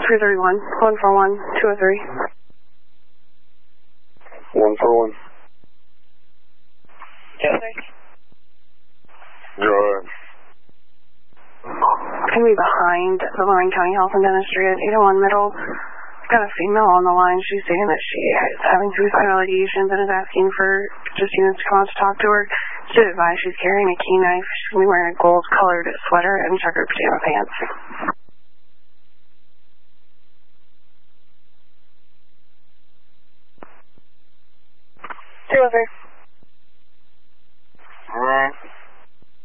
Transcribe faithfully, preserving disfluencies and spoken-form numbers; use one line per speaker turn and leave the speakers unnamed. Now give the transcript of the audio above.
three thirty-one, one four one, two oh three.
one four one.
Yes.
Go ahead.
Can be behind the Lorraine County Health and Dentistry at eight oh one Middle. I've got a female on the line. She's saying that she is having suicidal ideations and is asking for just units to come out to talk to her. To advise, she's carrying a key knife. She's going to be wearing a gold-colored sweater and checkered pajama pants. two oh three.